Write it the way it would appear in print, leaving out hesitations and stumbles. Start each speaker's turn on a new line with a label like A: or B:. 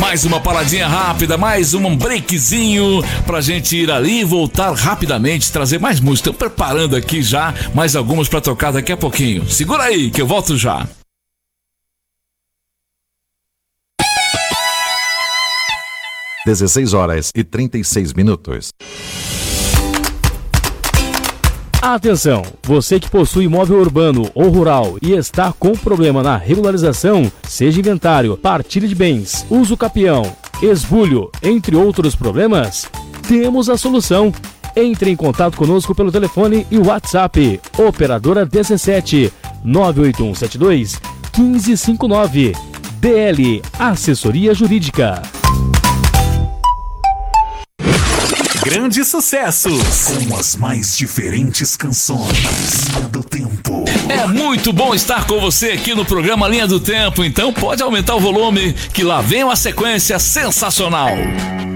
A: Mais uma paradinha rápida, mais um breakzinho pra gente ir ali e voltar rapidamente, trazer mais música. Estamos preparando aqui já mais algumas pra tocar daqui a pouquinho. Segura aí que eu volto já.
B: Às 16h36.
C: Atenção, você que possui imóvel urbano ou rural e está com problema na regularização, seja inventário, partilha de bens, uso capião, esbulho, entre outros problemas, temos a solução. Entre em contato conosco pelo telefone e WhatsApp, operadora 17 98172 1559, DL Assessoria Jurídica.
A: Grandes sucessos
D: com as mais diferentes canções. Linha do Tempo.
A: É muito bom estar com você aqui no programa Linha do Tempo, então pode aumentar o volume que lá vem uma sequência sensacional.